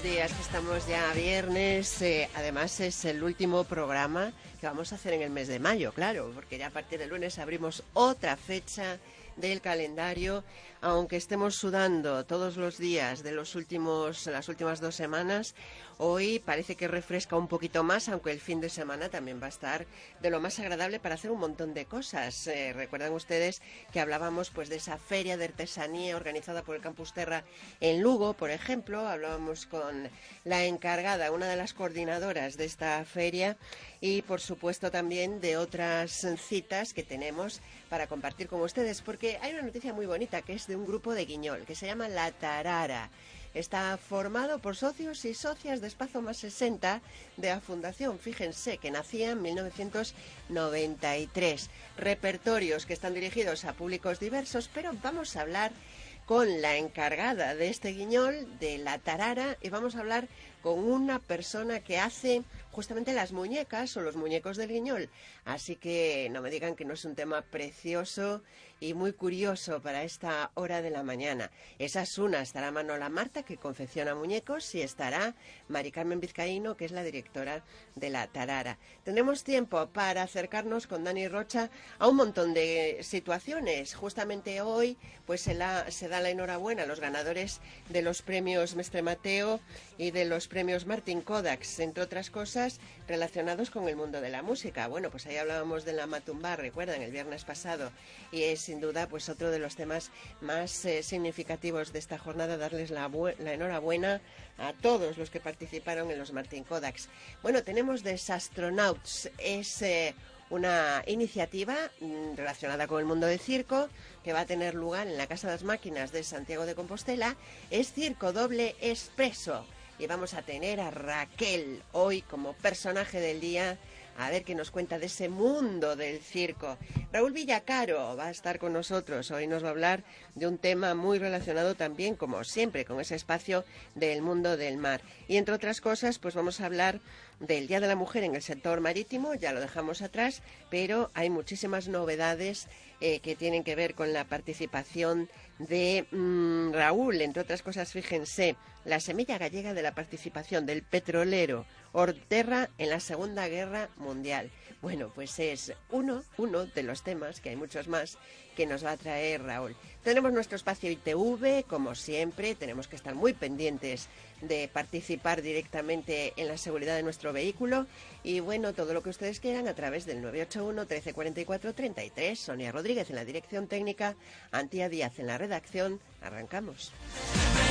buenos días, que estamos ya viernes, además es el último programa que vamos a hacer en el mes de mayo, claro, porque ya a partir del lunes abrimos otra fecha del calendario, aunque estemos sudando todos los días de las últimas 2 semanas, hoy parece que refresca un poquito más, aunque el fin de semana también va a estar de lo más agradable para hacer un montón de cosas. Recuerdan ustedes que hablábamos pues de esa feria de artesanía organizada por el Campus Terra en Lugo, por ejemplo, hablábamos con la encargada, una de las coordinadoras de esta feria, y por supuesto también de otras citas que tenemos para compartir con ustedes, porque hay una noticia muy bonita que es de un grupo de Guiñol que se llama La Tarara. Está formado por socios y socias de Espacio Más 60 de la Fundación, fíjense, que nacía en 1993. Repertorios que están dirigidos a públicos diversos, pero vamos a hablar con la encargada de este Guiñol, de La Tarara, y vamos a hablar con una persona que hace justamente las muñecas o los muñecos del Guiñol. Así que no me digan que no es un tema precioso y muy curioso para esta hora de la mañana. Esa es una, estará Manola Marta, que confecciona muñecos, y estará Mari Carmen Vizcaíno, que es la directora de La Tarara. Tendremos tiempo para acercarnos con Dani Rocha a un montón de situaciones. Justamente hoy pues se da la enhorabuena a los ganadores de los premios Mestre Mateo y de los premios Martin Kodaks, entre otras cosas relacionados con el mundo de la música. Bueno, pues ahí hablábamos de la Matumba, recuerdan, el viernes pasado, y es sin duda pues otro de los temas más significativos de esta jornada, darles la enhorabuena a todos los que participaron en los Martin Kodaks. Bueno, tenemos Desastronauts, es una iniciativa relacionada con el mundo del circo que va a tener lugar en la Casa de las Máquinas de Santiago de Compostela. Es circo doble expreso y vamos a tener a Raquel hoy como personaje del día, a ver qué nos cuenta de ese mundo del circo. Raúl Villacaro va a estar con nosotros. Hoy nos va a hablar de un tema muy relacionado también, como siempre, con ese espacio del mundo del mar. Y entre otras cosas, pues vamos a hablar del Día de la Mujer en el sector marítimo. Ya lo dejamos atrás, pero hay muchísimas novedades que tienen que ver con la participación de Raúl. Entre otras cosas, fíjense, la semilla gallega de la participación del petrolero Orterra en la Segunda Guerra Mundial. Bueno, pues es uno de los temas, que hay muchos más, que nos va a traer Raúl. Tenemos nuestro espacio ITV, como siempre, tenemos que estar muy pendientes de participar directamente en la seguridad de nuestro vehículo, y bueno, todo lo que ustedes quieran a través del 981 13 44 33. Sonia Rodríguez en la dirección técnica, Antía Díaz en la redacción. Arrancamos.